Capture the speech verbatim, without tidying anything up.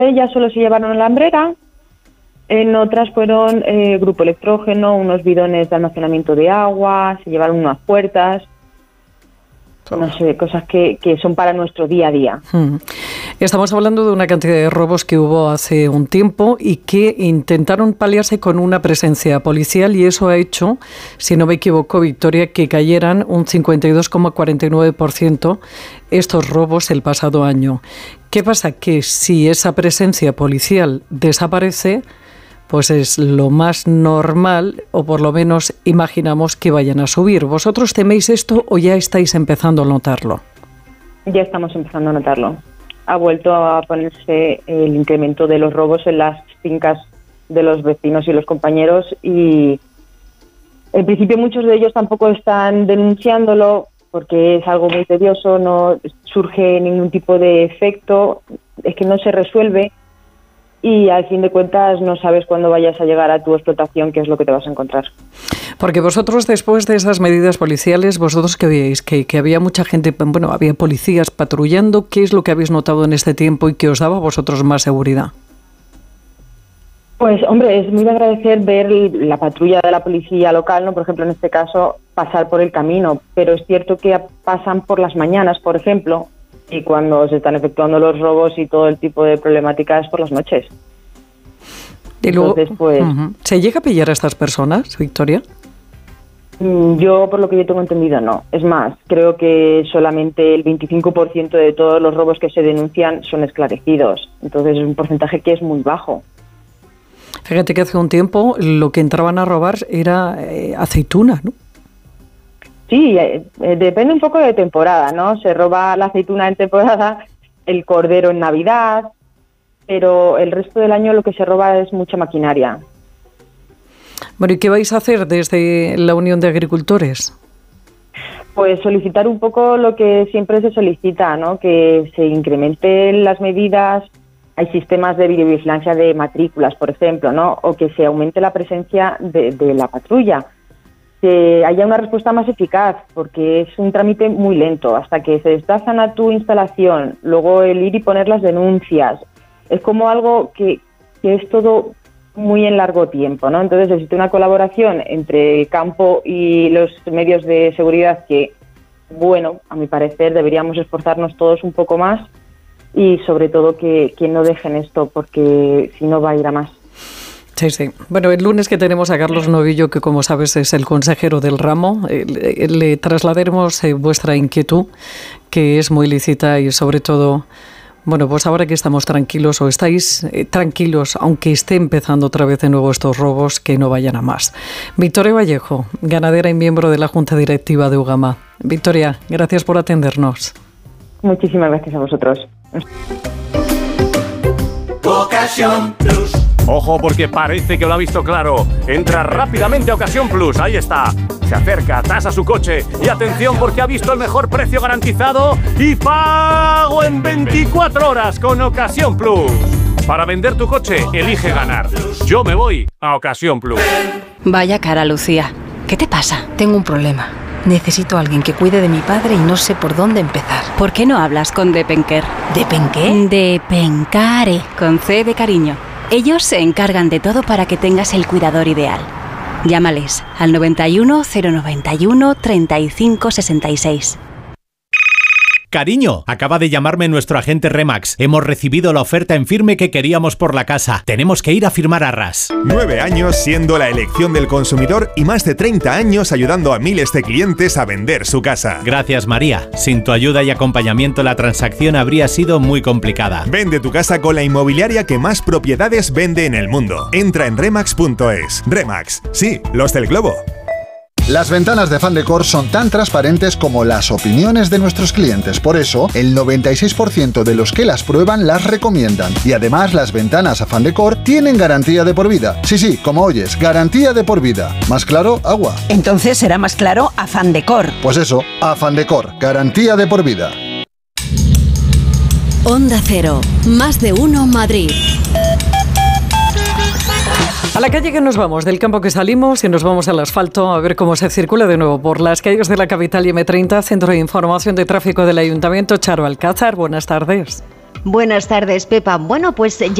ellas solo se llevaron la hambrera, en otras fueron eh, grupo electrógeno, unos bidones de almacenamiento de agua, se llevaron unas puertas, no sé, cosas que, que son para nuestro día a día. Hmm. Estamos hablando de una cantidad de robos que hubo hace un tiempo y que intentaron paliarse con una presencia policial, y eso ha hecho, si no me equivoco, Victoria, que cayeran un cincuenta y dos coma cuarenta y nueve por ciento estos robos el pasado año. ¿Qué pasa? Que si esa presencia policial desaparece, pues es lo más normal, o por lo menos imaginamos que vayan a subir. ¿Vosotros teméis esto o ya estáis empezando a notarlo? Ya estamos empezando a notarlo. Ha vuelto a ponerse el incremento de los robos en las fincas de los vecinos y los compañeros, y en principio muchos de ellos tampoco están denunciándolo porque es algo muy tedioso, no surge ningún tipo de efecto, es que no se resuelve. Y al fin de cuentas no sabes cuándo vayas a llegar a tu explotación qué es lo que te vas a encontrar. Porque vosotros, después de esas medidas policiales, vosotros que veíais que, que había mucha gente, bueno, había policías patrullando, ¿qué es lo que habéis notado en este tiempo y que os daba a vosotros más seguridad? Pues hombre, es muy de agradecer ver la patrulla de la policía local, ¿no? Por ejemplo, en este caso, pasar por el camino, pero es cierto que pasan por las mañanas, por ejemplo, y cuando se están efectuando los robos y todo el tipo de problemáticas por las noches. Y luego, entonces, pues, uh-huh. ¿se llega a pillar a estas personas, Victoria? Yo, por lo que yo tengo entendido, no. Es más, creo que solamente el veinticinco por ciento de todos los robos que se denuncian son esclarecidos. Entonces es un porcentaje que es muy bajo. Fíjate que hace un tiempo lo que entraban a robar era eh, aceituna, ¿no? Sí, eh, depende un poco de temporada, ¿no? Se roba la aceituna en temporada, el cordero en Navidad, pero el resto del año lo que se roba es mucha maquinaria. Bueno, ¿y qué vais a hacer desde la Unión de Agricultores? Pues solicitar un poco lo que siempre se solicita, ¿no? Que se incrementen las medidas. Hay sistemas de videovigilancia de matrículas, por ejemplo, ¿no? O que se aumente la presencia de, de la patrulla. Que haya una respuesta más eficaz, porque es un trámite muy lento, hasta que se desplazan a tu instalación, luego el ir y poner las denuncias, es como algo que, que es todo muy en largo tiempo, ¿no? Entonces existe una colaboración entre el campo y los medios de seguridad que, bueno, a mi parecer deberíamos esforzarnos todos un poco más, y sobre todo que, que no dejen esto, porque si no va a ir a más. Sí, sí. Bueno, el lunes que tenemos a Carlos Novillo, que como sabes es el consejero del ramo, eh, le, le trasladaremos eh, vuestra inquietud, que es muy lícita, y sobre todo, bueno, pues ahora que estamos tranquilos o estáis eh, tranquilos, aunque esté empezando otra vez de nuevo estos robos, que no vayan a más. Victoria Vallejo, ganadera y miembro de la Junta Directiva de UGAMA. Victoria, gracias por atendernos. Muchísimas gracias a vosotros. Ocasión Plus. Ojo, porque parece que lo ha visto claro. Entra rápidamente a Ocasión Plus, ahí está. Se acerca, tasa su coche y atención porque ha visto el mejor precio garantizado y pago en veinticuatro horas con Ocasión Plus. Para vender tu coche, elige ganar. Yo me voy a Ocasión Plus. Vaya cara, Lucía. ¿Qué te pasa? Tengo un problema. Necesito a alguien que cuide de mi padre y no sé por dónde empezar. ¿Por qué no hablas con Depenker? ¿Depenqué? Depencare, con C de cariño. Ellos se encargan de todo para que tengas el cuidador ideal. Llámales al noventa y uno, cero noventa y uno, treinta y cinco sesenta y seis. Cariño, acaba de llamarme nuestro agente Remax. Hemos recibido la oferta en firme que queríamos por la casa. Tenemos que ir a firmar arras. Nueve años siendo la elección del consumidor y más de treinta años ayudando a miles de clientes a vender su casa. Gracias, María. Sin tu ayuda y acompañamiento la transacción habría sido muy complicada. Vende tu casa con la inmobiliaria que más propiedades vende en el mundo. Entra en remax punto es. Remax, sí, los del globo. Las ventanas de Fandecor son tan transparentes como las opiniones de nuestros clientes. Por eso, el noventa y seis por ciento de los que las prueban las recomiendan. Y además, las ventanas a Fandecor tienen garantía de por vida. Sí, sí, como oyes, garantía de por vida. ¿Más claro? Agua. Entonces será más claro a Fandecor. Pues eso, a Fandecor, garantía de por vida. Onda Cero, más de uno Madrid. A la calle que nos vamos, del campo que salimos y nos vamos al asfalto a ver cómo se circula de nuevo por las calles de la capital y eme treinta, Centro de Información de Tráfico del Ayuntamiento. Charo Alcázar, buenas tardes. Buenas tardes, Pepa. Bueno, pues ya